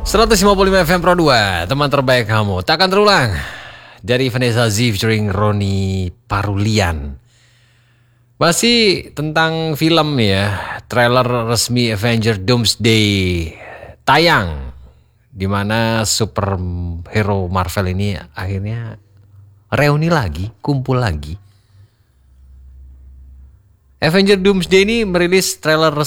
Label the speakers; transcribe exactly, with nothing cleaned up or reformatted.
Speaker 1: seratus lima puluh lima F M Pro dua, teman terbaik kamu. Takkan terulang. Dari Vanessa Ziv featuring Roni Parulian. Masih tentang film ya. Trailer resmi Avengers Doomsday tayang. Dimana superhero Marvel ini akhirnya reuni lagi, kumpul lagi. Avengers Doomsday ini merilis trailer